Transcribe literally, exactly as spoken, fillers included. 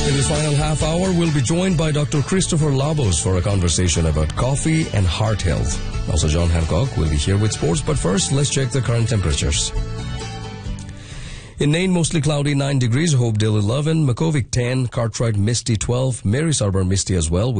In the final half hour, we'll be joined by Doctor Christopher Labos for a conversation about coffee and heart health. Also, John Hancock will be here with sports, but first, let's check the current temperatures. In Nain, mostly cloudy, nine degrees, Hopedale eleven, Makovic ten, Cartwright misty twelve, Marys Harbour misty as well.